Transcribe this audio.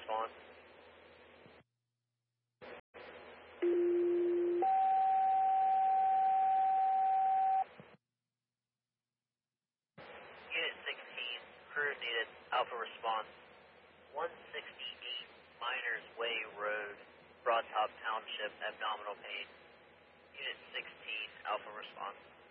response. Unit 16, crew needed Alpha response. 168 Miners Way Road, Broad Top Township, abdominal pain. Unit 16, Alpha response.